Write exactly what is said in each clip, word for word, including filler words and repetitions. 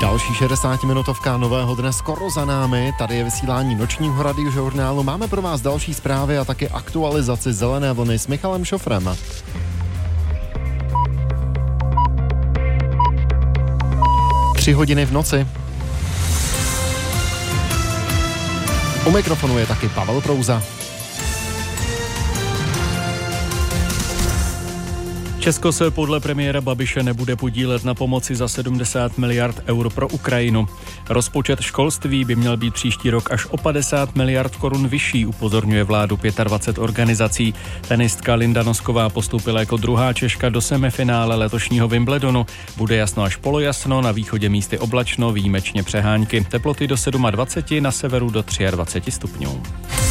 Další šedesátiminutovka nového dne skoro za námi. Tady je vysílání nočního radiožurnálu. Máme pro vás další zprávy a taky aktualizaci zelené vlny s Michalem Šofrem. Tři hodiny v noci. U mikrofonu je taky Pavel Prouza. Česko se podle premiéra Babiše nebude podílet na pomoci za sedmdesát miliard eur pro Ukrajinu. Rozpočet školství by měl být příští rok až o padesát miliard korun vyšší, upozorňuje vládu dvacet pět organizací. Tenistka Linda Nosková postoupila jako druhá Češka do semifinále letošního Wimbledonu. Bude jasno až polojasno, na východě místy oblačno, výjimečně přehánky. Teploty do dvacet sedm, na severu do dvacet tři stupňů.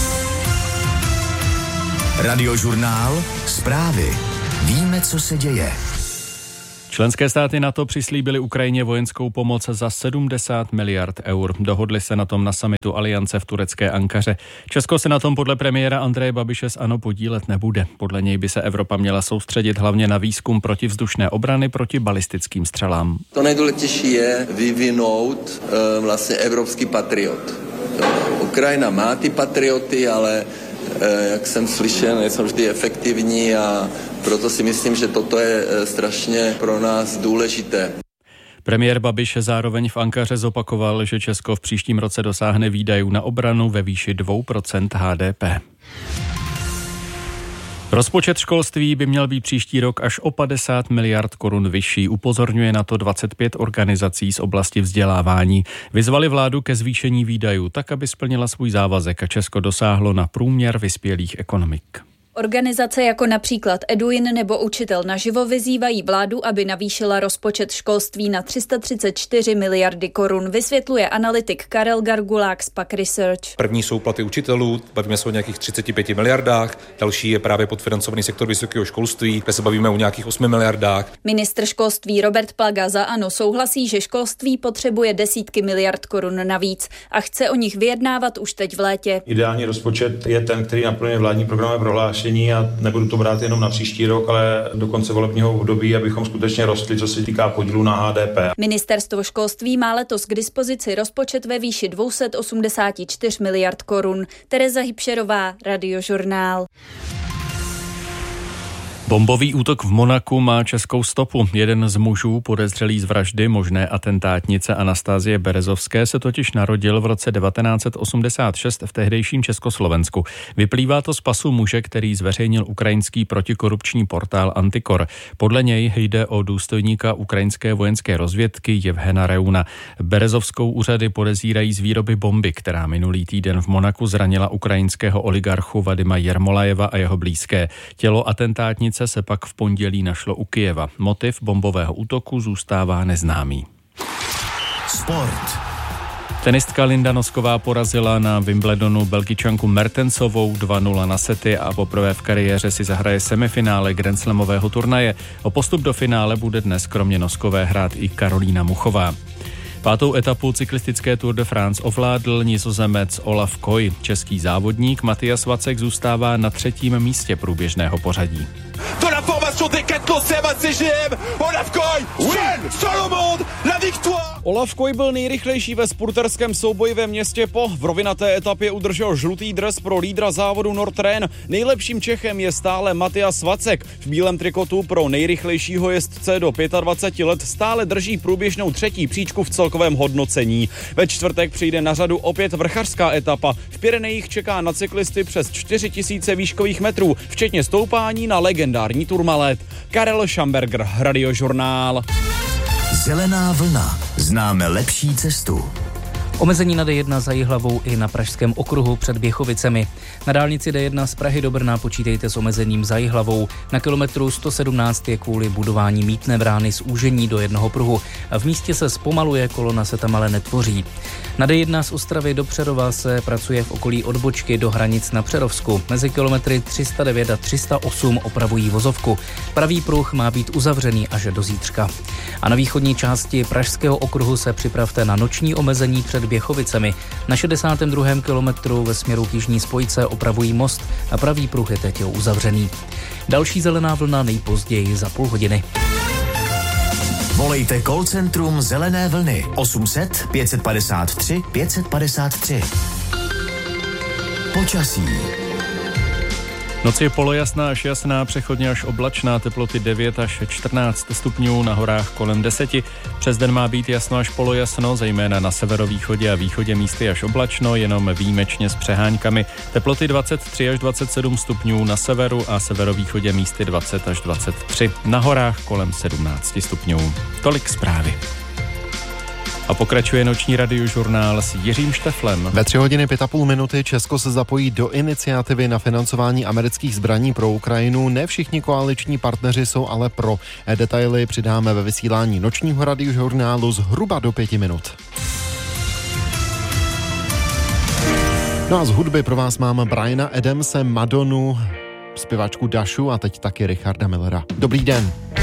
Radiožurnál, zprávy. Víme, co se děje. Členské státy NATO přislíbily Ukrajině vojenskou pomoc za sedmdesát miliard eur. Dohodli se na tom na summitu Aliance v turecké Ankaře. Česko se na tom podle premiéra Andreje Babiše z ANO podílet nebude. Podle něj by se Evropa měla soustředit hlavně na výzkum protivzdušné obrany proti balistickým střelám. To nejdůležitější je vyvinout e, vlastně evropský patriot. Ukrajina má ty patrioty, ale jak jsem slyšel, nejsou vždy efektivní a proto si myslím, že toto je strašně pro nás důležité. Premiér Babiš zároveň v Ankaře zopakoval, že Česko v příštím roce dosáhne výdajů na obranu ve výši dvě procenta H D P. Rozpočet školství by měl být příští rok až o padesát miliard korun vyšší, upozorňuje na to dvacet pět organizací z oblasti vzdělávání. Vyzvali vládu ke zvýšení výdajů, tak aby splnila svůj závazek a Česko dosáhlo na průměr vyspělých ekonomik. Organizace jako například Eduin nebo Učitel naživo vyzývají vládu, aby navýšila rozpočet školství na tři sta třicet čtyři miliardy korun, vysvětluje analytik Karel Gargulák z Pak Research. První jsou platy učitelů, bavíme se o nějakých třicet pět miliardách, další je právě podfinancovaný sektor vysokého školství, kde se bavíme o nějakých osmi miliardách. Ministr školství Robert Plaga za ANO souhlasí, že školství potřebuje desítky miliard korun navíc a chce o nich vyjednávat už teď v létě. Ideální rozpočet je ten, který naplňuje vládní programy prohlášení. A nebudu to brát jenom na příští rok, ale do konce volebního období, abychom skutečně rostli, co se týká podílu na H D P. Ministerstvo školství má letos k dispozici rozpočet ve výši dvě stě osmdesát čtyři miliard korun. Tereza Hybšerová, Radiožurnál. Bombový útok v Monaku má českou stopu. Jeden z mužů podezřelý z vraždy možné atentátnice Anastasie Berezovské se totiž narodil v roce devatenáct set osmdesát šest v tehdejším Československu. Vyplývá to z pasu muže, který zveřejnil ukrajinský protikorupční portál Antikor. Podle něj jde o důstojníka ukrajinské vojenské rozvědky Jevhena Reuna. Berezovskou úřady podezírají z výroby bomby, která minulý týden v Monaku zranila ukrajinského oligarchu Vadima Jermolajeva a jeho blízké. Tělo atentátnice se pak v pondělí našlo u Kyjeva. Motiv bombového útoku zůstává neznámý. Sport. Tenistka Linda Nosková porazila na Wimbledonu Belgičanku Mertensovou dva nula na sety a poprvé v kariéře si zahraje semifinále grandslamového turnaje. O postup do finále bude dnes kromě Noskové hrát i Karolína Muchová. Pátou etapu cyklistické Tour de France ovládl Nizozemec Olaf Koy. Český závodník Matthias Vacek zůstává na třetím místě průběžného pořadí. De la formation Decathlon C M A C G M, Olaf Koy, seul, seul au monde, la victoire! Olaf Koy byl nejrychlejší ve spurterském souboji ve městě Po. V rovinaté etapě udržel žlutý dres pro lídra závodu Nordrhein. Nejlepším Čechem je stále Matthias Vacek. V bílém trikotu pro nejrychlejšího jezdce do dvacet pět let stále drží průběžnou třetí příčku v celkovém hodnocení. Ve čtvrtek přijde na řadu opět vrchařská etapa. V Pyrenejích čeká na cyklisty přes čtyři tisíce výškových metrů, včetně stoupání na legendární Tourmalet. Karel Šamberger, Radiožurnál. Zelená vlna. Známe lepší cestu. Omezení na D jedna za Jihlavou i na Pražském okruhu před Běchovicemi. Na dálnici D jedna z Prahy do Brna počítejte s omezením za Jihlavou. Na kilometru sto sedmnáct je kvůli budování mýtné brány zúžení do jednoho pruhu. V místě se zpomaluje, kolona se tam ale netvoří. Na D jedna z Ostravy do Přerova se pracuje v okolí odbočky do hranic na Přerovsku. Mezi kilometry tři sta devět a tři sta osm opravují vozovku. Pravý pruh má být uzavřený až do zítřka. A na východní části Pražského okruhu se připravte na noční omezení před Běchovicemi. Na šedesátém druhém kilometru ve směru k jižní spojce opravují most a pravý pruh je teď uzavřený. Další zelená vlna nejpozději za půl hodiny. Volejte call centrum Zelené vlny osm set pět padesát tři pět padesát tři. Počasí. Noc je polojasná až jasná, přechodně až oblačná, teploty devět až čtrnáct stupňů, na horách kolem deset. Přes den má být jasno až polojasno, zejména na severovýchodě a východě místy až oblačno, jenom výjimečně s přeháňkami. Teploty dvacet tři až dvacet sedm stupňů na severu a severovýchodě místy dvacet až dvacet tři. Na horách kolem sedmnáct stupňů. Tolik zprávy. A pokračuje noční radiožurnál s Jiřím Šteflem. Ve tři hodiny pět a půl minuty Česko se zapojí do iniciativy na financování amerických zbraní pro Ukrajinu. Ne všichni koaliční partneři jsou ale pro. Detaily přidáme ve vysílání nočního radiožurnálu zhruba do pěti minut. No a z hudby pro vás mám Briana Adamse, Madonu, zpěvačku Dašu a teď taky Richarda Millera. Dobrý den.